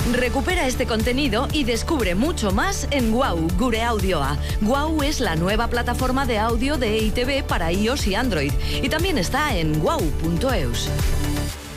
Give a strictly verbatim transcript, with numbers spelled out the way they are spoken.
Recupera este contenido y descubre mucho más en Wow, Gure Audioa. Wow es la nueva plataforma de audio de E I Te Be para iOS y Android. Y también está en wow punto eus.